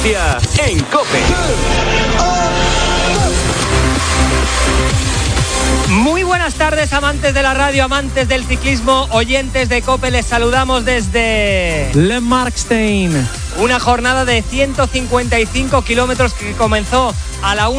En COPE. Muy buenas tardes, amantes de la radio, amantes del ciclismo, oyentes de COPE. Les saludamos desde Le Markstein. Una jornada de 155 kilómetros que comenzó a la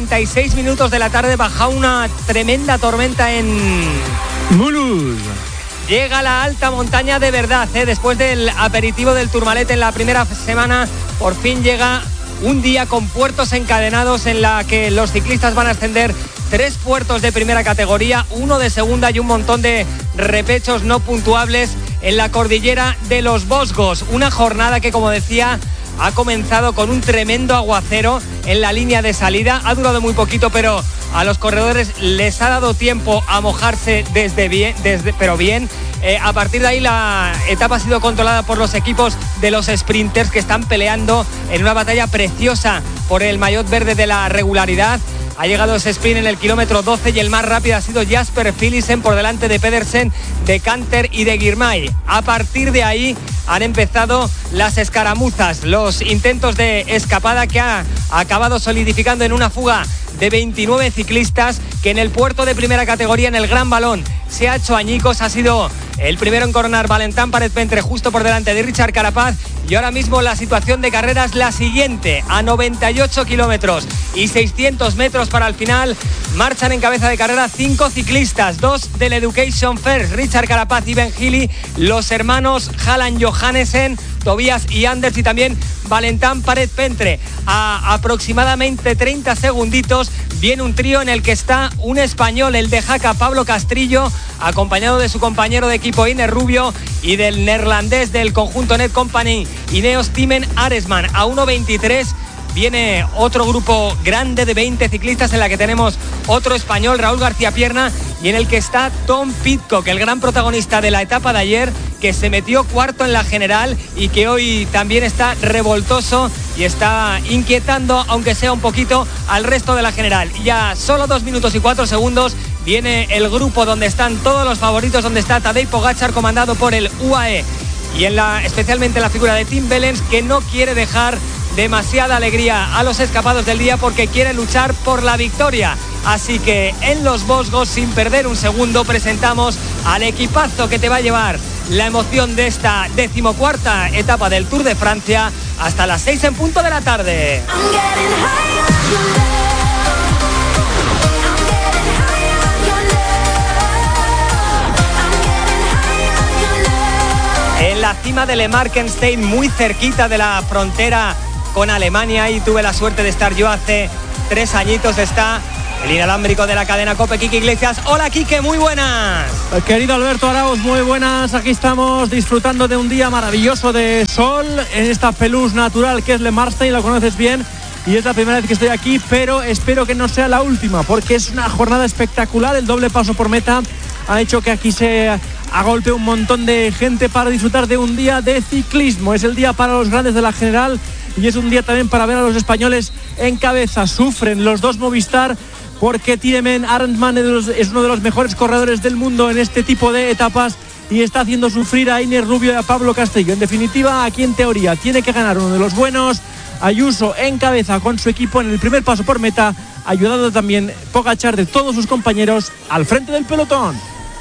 1:36 de la tarde bajo una tremenda tormenta en Mulhouse. Llega la alta montaña de verdad, después del aperitivo del Tourmalet en la primera semana, por fin llega un día con puertos encadenados en la que los ciclistas van a ascender 3 puertos de primera categoría, 1 de segunda y un montón de repechos no puntuables en la cordillera de los Vosgos. Una jornada que, como decía, ha comenzado con un tremendo aguacero en la línea de salida. Ha durado muy poquito, pero a los corredores les ha dado tiempo a mojarse pero bien. A partir de ahí la etapa ha sido controlada por los equipos de los sprinters, que están peleando en una batalla preciosa por el maillot verde de la regularidad. Ha llegado ese sprint en el kilómetro 12 y el más rápido ha sido Jasper Philipsen por delante de Pedersen, de Canter y de Girmay. A partir de ahí han empezado las escaramuzas, los intentos de escapada que ha acabado solidificando en una fuga de 29 ciclistas que en el puerto de primera categoría, en el Gran Balón, se ha hecho añicos. Ha sido el primero en coronar Valentin Párez-Pentre justo por delante de Richard Carapaz, y ahora mismo la situación de carrera es la siguiente: a 98 kilómetros y 600 metros para el final marchan en cabeza de carrera 5 ciclistas, 2 del Education First, Richard Carapaz y Ben Healy, los hermanos Halland Johannesen, Tobias y Anders, y también Valentin Párez-Pentre. A aproximadamente 30 segunditos viene un trío en el que está un español, el de Jaca, Pablo Castrillo, acompañado de su compañero de equipo Iner Rubio, y del neerlandés del conjunto Net Company, Ineos Timen Aresman. A 1:23 viene otro grupo grande de 20 ciclistas en la que tenemos otro español, Raúl García Pierna, y en el que está Tom Pidcock, el gran protagonista de la etapa de ayer, que se metió cuarto en la general y que hoy también está revoltoso y está inquietando, aunque sea un poquito, al resto de la general. Y a solo 2 minutos y 4 segundos viene el grupo donde están todos los favoritos, donde está Tadej Pogačar, comandado por el UAE, y especialmente en la figura de Tim Wellens, que no quiere dejar demasiada alegría a los escapados del día porque quiere luchar por la victoria. Así que en los Vosgos, sin perder un segundo, presentamos al equipazo que te va a llevar la emoción de esta 14ª etapa del Tour de Francia hasta las 6 en punto de la tarde. En la cima de Le Markstein, muy cerquita de la frontera con Alemania, y tuve la suerte de estar yo hace 3 añitos, está el inalámbrico de la cadena COPE, Quique Iglesias. Hola, Quique, muy buenas. Querido Alberto Arauz, muy buenas. Aquí estamos disfrutando de un día maravilloso de sol en esta pelusa natural que es Le Markstein. Lo conoces bien y es la primera vez que estoy aquí, pero espero que no sea la última, porque es una jornada espectacular. El doble paso por meta ha hecho que aquí se agolpe un montón de gente para disfrutar de un día de ciclismo. Es el día para los grandes de la general y es un día también para ver a los españoles en cabeza. Sufren los dos Movistar porque Timen Arendsman es uno de los mejores corredores del mundo en este tipo de etapas y está haciendo sufrir a Iner Rubio y a Pablo Castrillo. En definitiva, aquí en teoría tiene que ganar uno de los buenos. Ayuso en cabeza con su equipo en el primer paso por meta, ayudado también Pogačar de todos sus compañeros al frente del pelotón.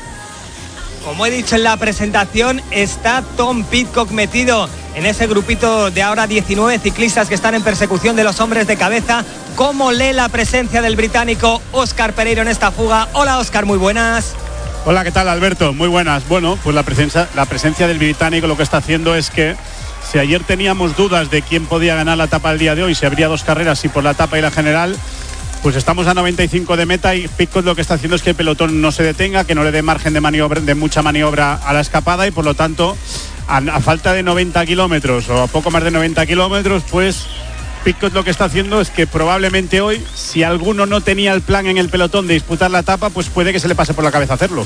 Como he dicho en la presentación, está Tom Pidcock metido en ese grupito de ahora 19 ciclistas que están en persecución de los hombres de cabeza. ¿Cómo lee la presencia del británico Óscar Pereiro en esta fuga? Hola, Óscar, muy buenas. Hola, ¿qué tal, Alberto? Muy buenas. Bueno, pues la presencia del británico lo que está haciendo es que, si ayer teníamos dudas de quién podía ganar la etapa del día de hoy, si habría 2 carreras, si por la etapa y la general, pues estamos a 95 de meta y Pidcock lo que está haciendo es que el pelotón no se detenga, que no le dé margen de maniobra, de mucha maniobra a la escapada, y por lo tanto, a falta de 90 kilómetros o a poco más de 90 kilómetros, pues Pidcock lo que está haciendo es que probablemente hoy, si alguno no tenía el plan en el pelotón de disputar la etapa, pues puede que se le pase por la cabeza hacerlo.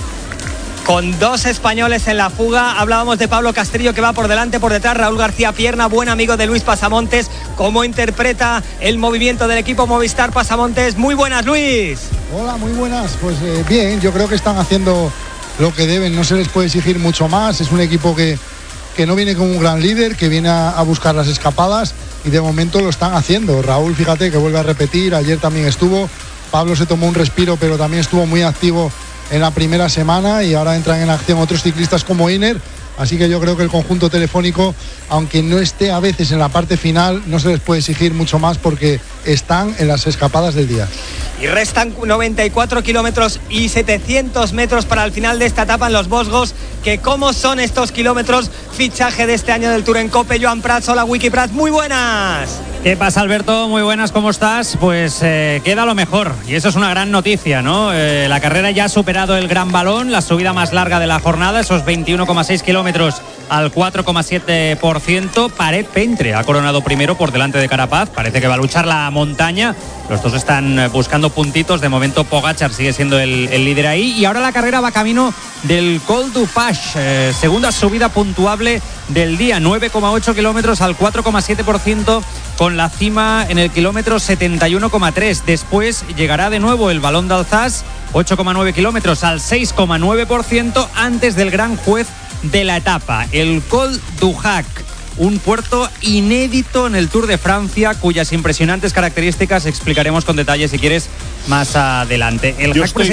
Con 2 españoles en la fuga, hablábamos de Pablo Castrillo, que va por delante, por detrás Raúl García Pierna, buen amigo de Luis Pasamontes. ¿Cómo interpreta el movimiento del equipo Movistar Pasamontes? Muy buenas, Luis. Hola, muy buenas. Pues bien, yo creo que están haciendo lo que deben, no se les puede exigir mucho más. Es un equipo que no viene como un gran líder, que viene a buscar las escapadas, y de momento lo están haciendo. Raúl, fíjate que vuelve a repetir, ayer también estuvo, Pablo se tomó un respiro pero también estuvo muy activo en la primera semana y ahora entran en acción otros ciclistas como Iner. Así que yo creo que el conjunto Telefónico, aunque no esté a veces en la parte final, no se les puede exigir mucho más porque están en las escapadas del día. Y restan 94 kilómetros y 700 metros para el final de esta etapa en los Vosgos. Que cómo son estos kilómetros, fichaje de este año del Tour en COPE. Joan Prats, hola Wiki Prats, muy buenas. ¿Qué pasa, Alberto? Muy buenas, ¿cómo estás? Pues queda lo mejor y eso es una gran noticia, ¿no? La carrera ya ha superado el Gran Balón, la subida más larga de la jornada, esos 21,6 kilómetros al 4,7%. Paret Pentre ha coronado primero por delante de Carapaz, parece que va a luchar la montaña. Los dos están buscando puntitos, de momento Pogačar sigue siendo el líder ahí y ahora la carrera va camino del Col du Page, segunda subida puntuable del día, 9,8 kilómetros al 4,7%, con la cima en el kilómetro 71,3. Después llegará de nuevo el Balón d'Alsace, 8,9 kilómetros al 6,9%, antes del gran juez de la etapa, el Col du Hac, un puerto inédito en el Tour de Francia, cuyas impresionantes características explicaremos con detalle si quieres más adelante. Yo estoy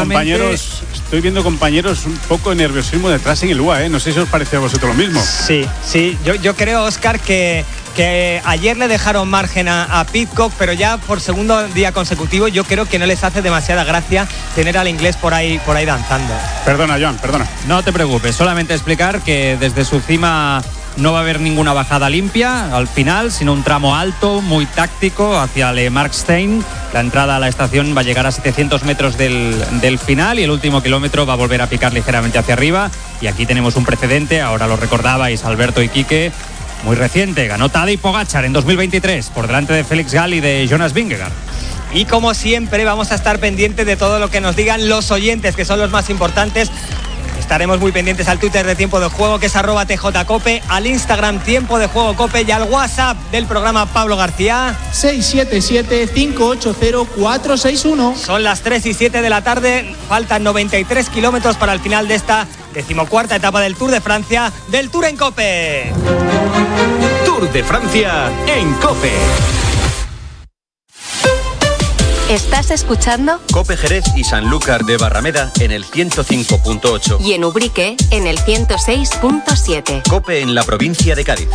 viendo compañeros un poco de nerviosismo detrás en el UAE, no sé si os parece a vosotros lo mismo. Sí, yo creo, Óscar, que ayer le dejaron margen a Pidcock, pero ya por segundo día consecutivo yo creo que no les hace demasiada gracia tener al inglés por ahí danzando. Perdona, Joan, perdona. No te preocupes, solamente explicar que desde su cima no va a haber ninguna bajada limpia al final, sino un tramo alto, muy táctico, hacia Le Markstein. La entrada a la estación va a llegar a 700 metros del final y el último kilómetro va a volver a picar ligeramente hacia arriba. Y aquí tenemos un precedente, ahora lo recordabais Alberto y Quique, muy reciente. Ganó Tadej Pogačar en 2023 por delante de Félix Gall y de Jonas Vingegaard. Y como siempre vamos a estar pendientes de todo lo que nos digan los oyentes, que son los más importantes. Estaremos muy pendientes al Twitter de Tiempo de Juego, que es @TJCope, al Instagram Tiempo de Juego Cope y al WhatsApp del programa Pablo García. 677-580-461. Son las 3:07 de la tarde, faltan 93 kilómetros para el final de esta 14ª etapa del Tour de Francia, del Tour en Cope. Tour de Francia en Cope. ¿Estás escuchando? Cope Jerez y Sanlúcar de Barrameda en el 105.8. Y en Ubrique en el 106.7. Cope en la provincia de Cádiz.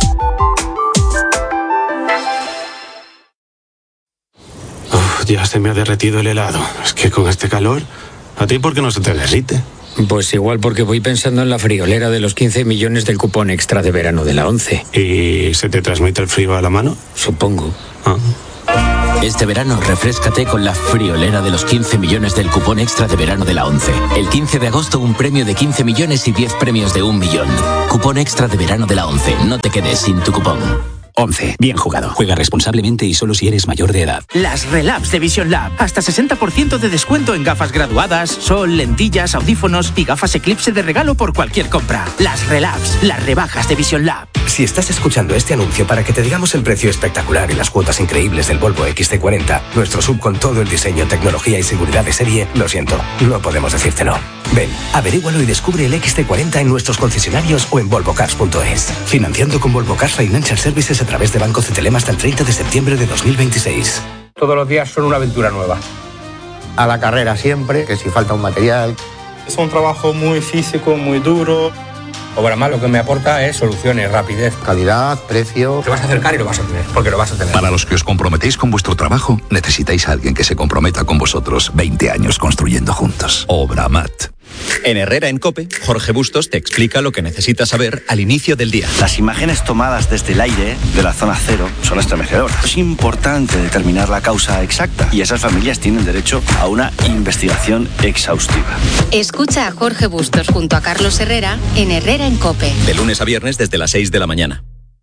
Ya se me ha derretido el helado. Es que con este calor, ¿a ti por qué no se te derrite? Pues igual porque voy pensando en la friolera de los 15 millones del cupón extra de verano de la 11. ¿Y se te transmite el frío a la mano? Supongo. Este verano refréscate con la friolera de los 15 millones del cupón extra de verano de la 11. El 15 de agosto un premio de 15 millones y 10 premios de 1 millón. Cupón extra de verano de la 11. No te quedes sin tu cupón. 11. Bien jugado. Juega responsablemente y solo si eres mayor de edad. Las Relabs de Vision Lab. Hasta 60% de descuento en gafas graduadas, sol, lentillas, audífonos y gafas Eclipse de regalo por cualquier compra. Las Relabs, las rebajas de Vision Lab. Si estás escuchando este anuncio para que te digamos el precio espectacular y las cuotas increíbles del Volvo XC40, nuestro sub con todo el diseño, tecnología y seguridad de serie, lo siento, no podemos decírtelo. Ven, averígualo y descubre el XC40 en nuestros concesionarios o en volvocars.es. Financiando con Volvo Cars Financial Services a través de Banco CTLM hasta el 30 de septiembre de 2026. Todos los días son una aventura nueva. A la carrera siempre, que si falta un material. Es un trabajo muy físico, muy duro. Obramat lo que me aporta es soluciones, rapidez. Calidad, precio. Te vas a acercar y lo vas a tener, porque lo vas a tener. Para los que os comprometéis con vuestro trabajo, necesitáis a alguien que se comprometa con vosotros. 20 años construyendo juntos. Obramat. En Herrera en Cope, Jorge Bustos te explica lo que necesitas saber al inicio del día. Las imágenes tomadas desde el aire de la zona cero son estremecedoras. Es importante determinar la causa exacta y esas familias tienen derecho a una investigación exhaustiva. Escucha a Jorge Bustos junto a Carlos Herrera en Herrera en Cope. De lunes a viernes desde las 6 de la mañana.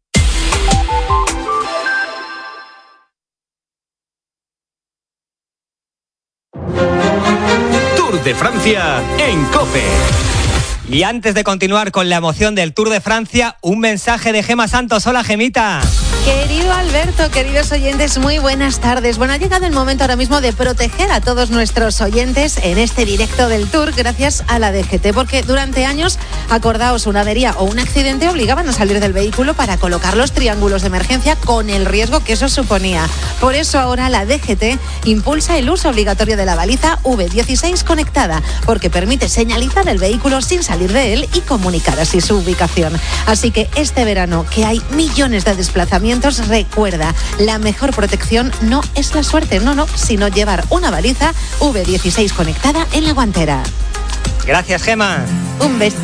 De Francia en COPE. Y antes de continuar con la emoción del Tour de Francia, un mensaje de Gema Santos. Hola, Gemita. Querido Alberto, queridos oyentes, muy buenas tardes. Bueno, ha llegado el momento ahora mismo de proteger a todos nuestros oyentes en este directo del Tour gracias a la DGT, porque durante años, acordaos, una avería o un accidente obligaban a salir del vehículo para colocar los triángulos de emergencia con el riesgo que eso suponía. Por eso ahora la DGT impulsa el uso obligatorio de la baliza V16 conectada, porque permite señalizar el vehículo sin salir de él y comunicar así su ubicación. Así que este verano, que hay millones de desplazamientos, recuerda, la mejor protección no es la suerte, no, sino llevar una baliza V16 conectada en la guantera. Gracias, Gema. Un besito.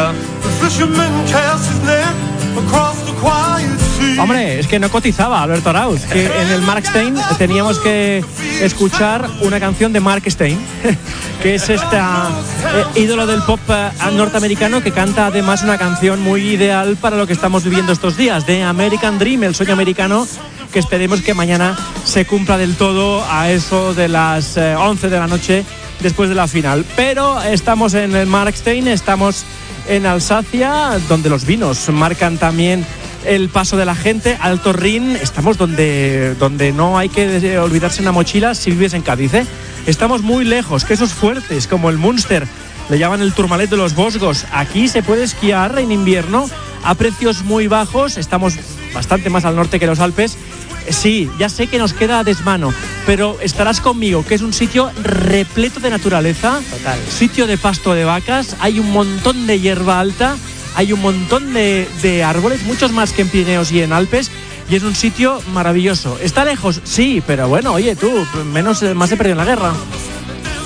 Hombre, es que no cotizaba Alberto Arauz, que en el Mark Stein teníamos que escuchar una canción de Mark Stein, que es ídolo del pop norteamericano, que canta además una canción muy ideal para lo que estamos viviendo estos días, de American Dream, el sueño americano, que esperemos que mañana se cumpla del todo a eso de las 11 de la noche después de la final. Pero estamos en el Mark Stein, estamos en Alsacia, donde los vinos marcan también el paso de la gente. Alto Rin, estamos donde no hay que olvidarse una mochila si vives en Cádiz, ¿eh? Estamos muy lejos, quesos fuertes como el Munster, le llaman el Tourmalet de los Vosgos. Aquí se puede esquiar en invierno a precios muy bajos, estamos bastante más al norte que los Alpes. Sí, ya sé que nos queda a desmano, pero estarás conmigo, que es un sitio repleto de naturaleza. Total. Sitio de pasto de vacas, hay un montón de hierba alta, hay un montón de árboles, muchos más que en Pirineos y en Alpes, y es un sitio maravilloso. ¿Está lejos? Sí, pero bueno, oye, tú, más se perdió en la guerra.